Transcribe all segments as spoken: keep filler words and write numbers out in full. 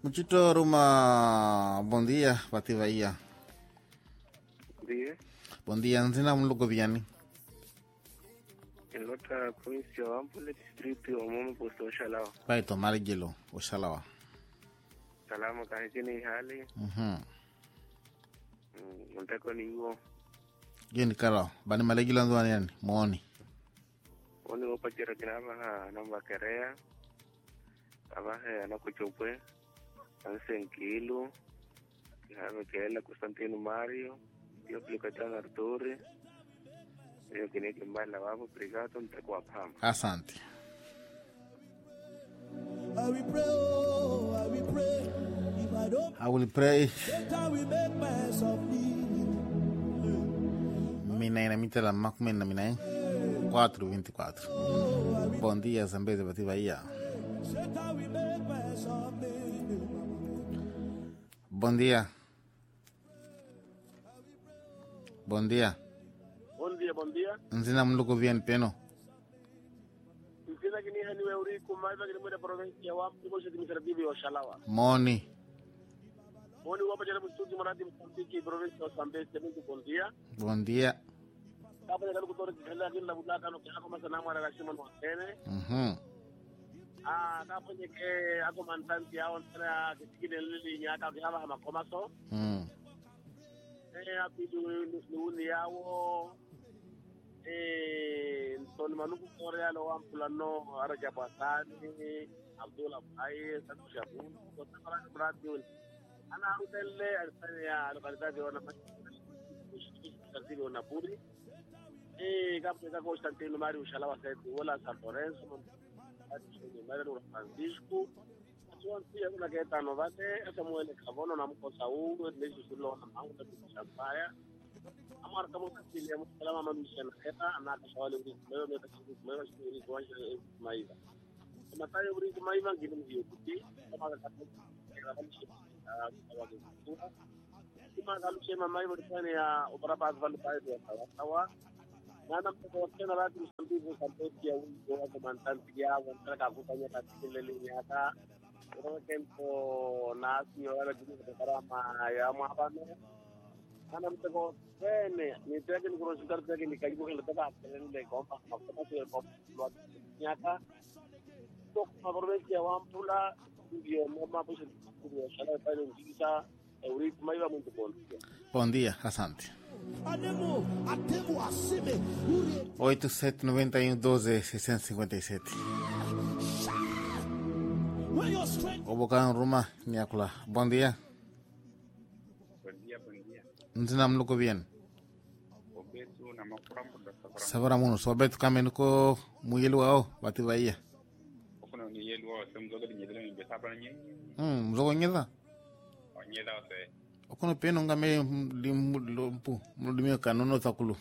Muchito Ruma, bom dia, Bativaia. Bom dia. Bom dia, nzina mlugo viani. En otra provincia, Ampule, distrito, Omomo, puesto Oshalawa. Pai tomar gelo, Oshalawa. Salama, kahitini hali. Mhm. Montako nigo. Yeni kala, bani malegila ndo yani, muoni. Oni opa jira kinaba ha namba kerea. Abaje anakuchopwe. Ansen kilo. Kihabe kela Constantino Mario. Yo aplicatana Arturi. Yo kine kimbala babo prigato ntakwa pama. Asante. I will pray, oh, I will pray. If I don't, I will pray. I will make mess of me. Mina ina mita la makume na mina quatro vinte e quatro. Bom dia, Zambeze Bativaia. Bom dia. Bom dia. Bom dia, bom dia. Nzina mlugo viani peno. Nzina kini hani we uriku maiva kini mwede provinsia wa mtiko sheti misaratibi wa Shalawa. Moni. Moni wapa jana mstuti mwanati mstantiki provinsia wa Sambese mintu bom dia. Bom dia. Kapa jana kutori kihela kini la budaka no kihako masanamu wa rashima nwakene. Mhm. Ah, kapa nyeke ako mantanti yao nsana kisikine lili nyaka kihaba hama komaso. Mhm. Eh, apidu nuuni yao. Eh, Ntoni manuku korea lo wampulano araja basani, Abdullah Baye, Satu Shabu, Kota Parang Bradul. Ana hutelle arsane ya localidad de Ona Martiri Ona Puri. Eh, kapo ka Constantino Mario Shalawa Sete, wala San Lorenzo, Ati Mario Francisco. Atuan pia kuna keta novate, Samuel Cavono na mko Saúl, Lesu Sulo na Mauta Champaya. Amar kamu kasih yang selama manusia kita anak soal uri kumai mereka sebut mereka sebut uri kumai kumai. Sementara uri kumai bang gini dia putih, sama kata kita kan kalau itu, cuma kalau saya mamai bertanya ya beberapa kali pada dia tawa-tawa. Nanam terkait dengan itu sampai sampai dia uri kemantan dia, wanita kaku tanya kasih lelenya ada. Orang kempo nasi orang jadi berapa ya apa nih? Ana mtego bene ni tege ni kuroshikar tege ni kajibu kile tega atende kompa makoma tu kompa lo nyaka to favorite ya wampula ndio mama bushe ndio shala pale ngisa euri maiva muito bom. Bom dia, asante. oito sete noventa e um doze seiscentos e cinquenta e sete. Obokan Ruma Niakula. Bom dia. Nzina mluko bien. Obetu na makurambu da sabara. Sabara muno sobetu kame nuko muyelu wao Bativaia. Okono ni yelu wao semzoga ni yelu ni besabara ni. Hmm, mzogo nyeza. Onyeza se. Okono peno ngame limpu, mludimio kanono takulu.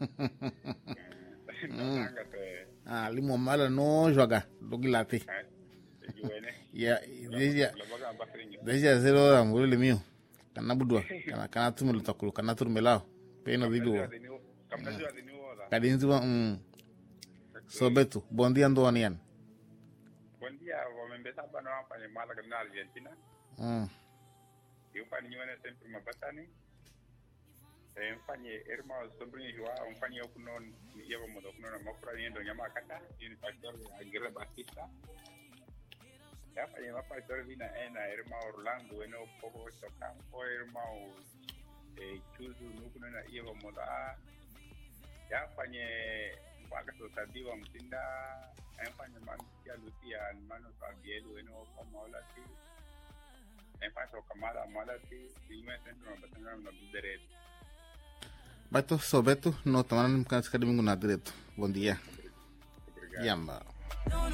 Nanga se. Ah, limo mala no joga, logilate. Ya, deja. Deja zero da mbulu limio. Kana budwa kana kana tumelo takulu kana turmelao peno didu kadinzi wa mm sobetu bom dia ndo anian bom dia wamembesa bana wafanye mala kana Argentina mm yo pani nyone sempre mabatani e mfanye erma sombrini jwa mfanye okuno yevo modo okuno na makura yendo nyama kata ni pastor Aguirre Batista. Ya fanye mapastor vina ena herma Orlando bueno poco toca o herma eh chuzu nukuno na iwa moda ya fanye waka sosadiwa mtinda enfanye mantia Lucia mano Fabiel bueno como la ti enfanye kamala mala ti dime centro no batanga no direito. Bato sobetu no tomaran kan skadi minggu na direto. Bom dia. Yamba.